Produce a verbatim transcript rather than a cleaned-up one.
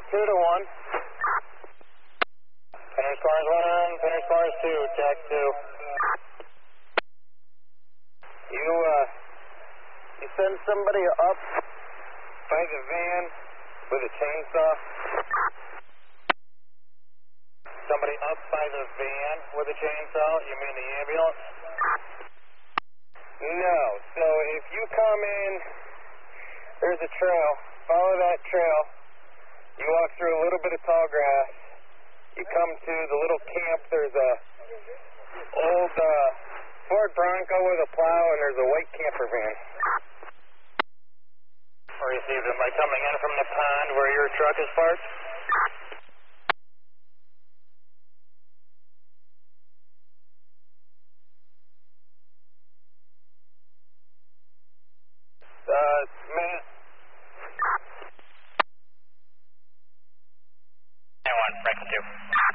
two to one. Finish cars one on, finish cars two, check two. You, uh, you send somebody up by the van with a chainsaw? Somebody up by the van with a chainsaw? You mean the ambulance? No. So if you come in, there's a trail. Follow that trail. You walk through a little bit of tall grass. You come to the little camp. There's a old uh, Ford Bronco with a plow, and there's a white camper van. Received them by coming in from the pond where your truck is parked. Uh, Matt. one, break two.